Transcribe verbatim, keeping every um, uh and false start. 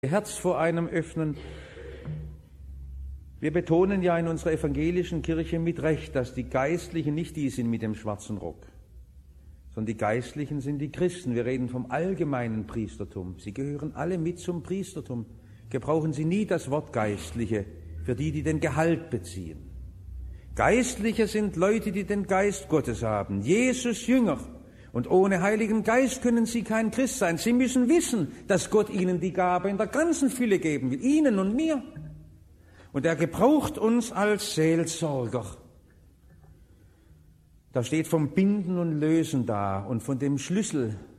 Herz vor einem öffnen. Wir betonen ja in unserer evangelischen Kirche mit Recht, dass die Geistlichen nicht die sind mit dem schwarzen Rock, sondern die Geistlichen sind die Christen. Wir reden vom allgemeinen Priestertum. Sie gehören alle mit zum Priestertum. Gebrauchen Sie nie das Wort Geistliche für die, die den Gehalt beziehen. Geistliche sind Leute, die den Geist Gottes haben. Jesus Jünger. Und ohne Heiligen Geist können sie kein Christ sein. Sie müssen wissen, dass Gott ihnen die Gabe in der ganzen Fülle geben will, ihnen und mir. Und er gebraucht uns als Seelsorger. Da steht vom Binden und Lösen da und von dem Schlüssel